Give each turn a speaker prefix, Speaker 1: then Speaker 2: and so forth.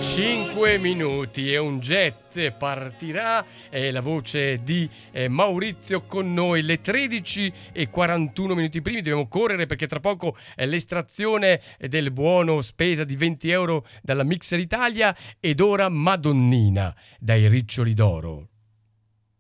Speaker 1: 5 minuti e un jet partirà, è la voce di Maurizio con noi, le 13 e 41 minuti primi, dobbiamo correre perché tra poco l'estrazione del buono spesa di 20 euro dalla Mixer Italia ed ora Madonnina dai Riccioli d'Oro.